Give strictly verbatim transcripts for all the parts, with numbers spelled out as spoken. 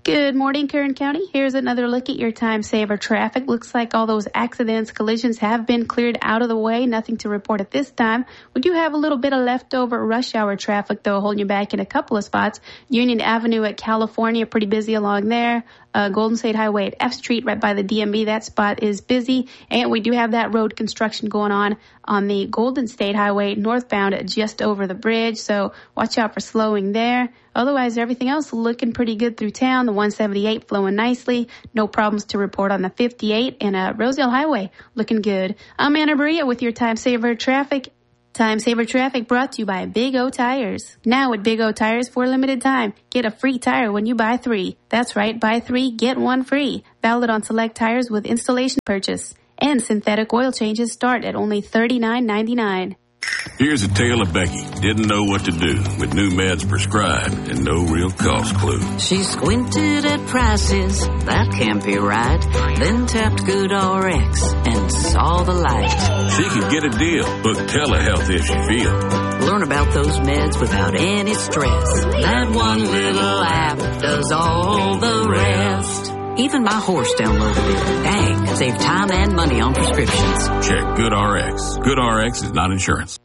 Good morning, Kern County. Here's another look at your time saver traffic. Looks like all those accidents, collisions have been cleared out of the way. Nothing to report at this time. We do have a little bit of leftover rush hour traffic, though, holding you back in a couple of spots. Union Avenue at California, pretty busy along there. Uh, Golden State Highway at F Street, right by the D M V. That spot is busy. And we do have that road construction going on on the Golden State Highway northbound just over the bridge. So watch out for slowing there. Otherwise, everything else looking pretty good through town. The one seventy-eight flowing nicely. No problems to report on the fifty-eight. And uh, Rosedale Highway looking good. I'm Anna Maria with your Time Saver Traffic. Time Saver Traffic brought to you by Big O Tires. Now at Big O Tires for a limited time, get a free tire when you buy three. That's right, buy three, get one free. Valid on select tires with installation purchase. And synthetic oil changes start at only thirty-nine ninety-nine. Here's a tale of Becky. Didn't know what to do with new meds prescribed and no real cost clue. She squinted at prices, that can't be right. Then tapped GoodRx and saw the light. She could get a deal. Book telehealth if she feels. Learn about those meds without any stress. That one little app does all the rest. Even my horse downloaded it. Dang, save time and money on prescriptions. Check GoodRx. GoodRx is not insurance.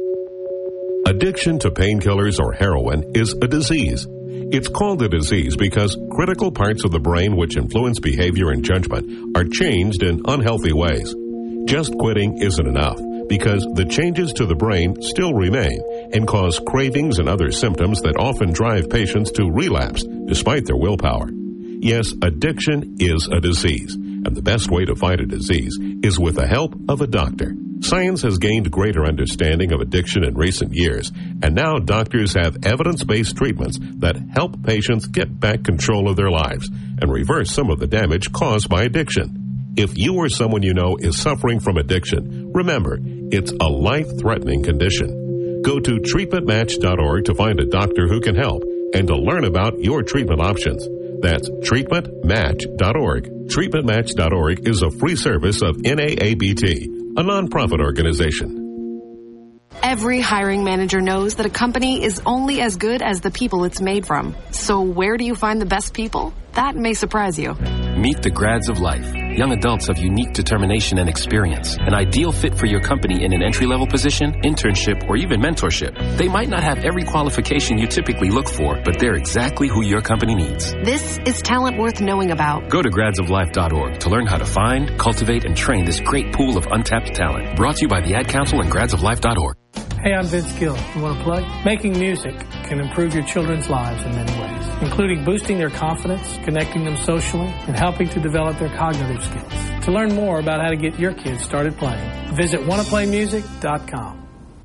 Addiction to painkillers or heroin is a disease. It's called a disease because critical parts of the brain which influence behavior and judgment are changed in unhealthy ways. Just quitting isn't enough because the changes to the brain still remain and cause cravings and other symptoms that often drive patients to relapse despite their willpower. Yes, addiction is a disease, and the best way to fight a disease is with the help of a doctor. Science has gained greater understanding of addiction in recent years, and now doctors have evidence-based treatments that help patients get back control of their lives and reverse some of the damage caused by addiction. If you or someone you know is suffering from addiction, remember, it's a life-threatening condition. Go to treatment match dot org to find a doctor who can help and to learn about your treatment options. That's treatment match dot org. treatment match dot org is a free service of N A A B T, a nonprofit organization. Every hiring manager knows that a company is only as good as the people it's made from. So where do you find the best people? That may surprise you. Meet the grads of life. Young adults of unique determination and experience. An ideal fit for your company in an entry-level position, internship, or even mentorship. They might not have every qualification you typically look for, but they're exactly who your company needs. This is talent worth knowing about. Go to grads of life dot org to learn how to find, cultivate, and train this great pool of untapped talent. Brought to you by the Ad Council and grads of life dot org. Hey, I'm Vince Gill. You want to play? Making music can improve your children's lives in many ways, including boosting their confidence, connecting them socially, and helping to develop their cognitive skills. To learn more about how to get your kids started playing, visit wanna play music dot com.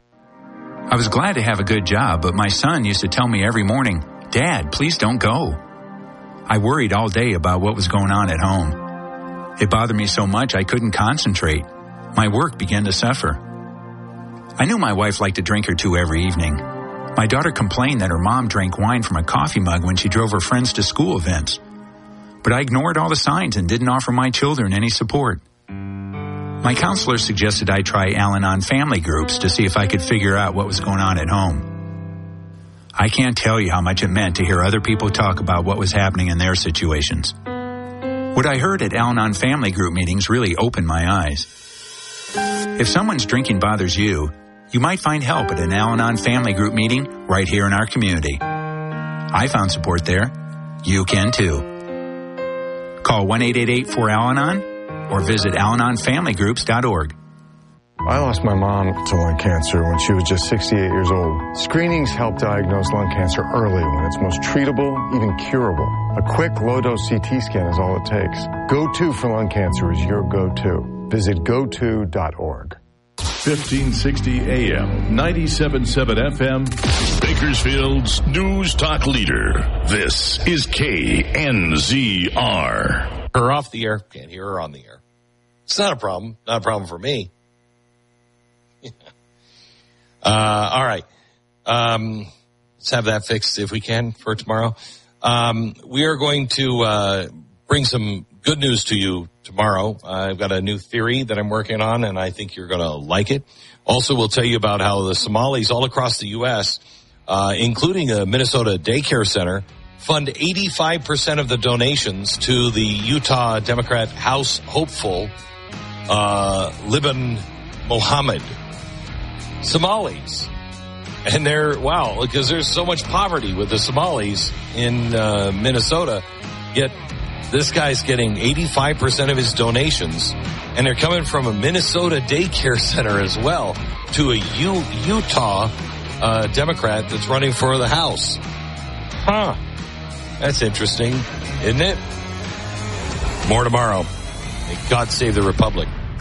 I was glad to have a good job, but my son used to tell me every morning, "Dad, please don't go." I worried all day about what was going on at home. It bothered me so much I couldn't concentrate. My work began to suffer. I knew my wife liked a drink or two every evening. My daughter complained that her mom drank wine from a coffee mug when she drove her friends to school events. But I ignored all the signs and didn't offer my children any support. My counselor suggested I try Al-Anon family groups to see if I could figure out what was going on at home. I can't tell you how much it meant to hear other people talk about what was happening in their situations. What I heard at Al-Anon family group meetings really opened my eyes. If someone's drinking bothers you, you might find help at an Al-Anon family group meeting right here in our community. I found support there. You can too. Call one eight eight eight four Al Anon or visit al anon family groups dot org. I lost my mom to lung cancer when she was just sixty-eight years old. Screenings help diagnose lung cancer early when it's most treatable, even curable. A quick low-dose C T scan is all it takes. Go-to for lung cancer is your go-to. Visit go to dot org. fifteen sixty A M, ninety-seven point seven F M, Bakersfield's News Talk leader. This is K N Z R. Her off the air, can't hear her on the air. It's not a problem. Not a problem for me. uh, all right. Um, let's have that fixed if we can for tomorrow. Um, we are going to uh, bring some good news to you tomorrow. Uh, I've got a new theory that I'm working on, and I think you're going to like it. Also, we'll tell you about how the Somalis all across the U S, uh, including a Minnesota daycare center, fund eighty-five percent of the donations to the Utah Democrat House hopeful, uh, Libin Mohammed. Somalis. And they're, wow, because there's so much poverty with the Somalis in uh, Minnesota, yet this guy's getting eighty-five percent of his donations, and they're coming from a Minnesota daycare center as well to a U- Utah uh, Democrat that's running for the House. Huh. That's interesting, isn't it? More tomorrow. May God save the Republic.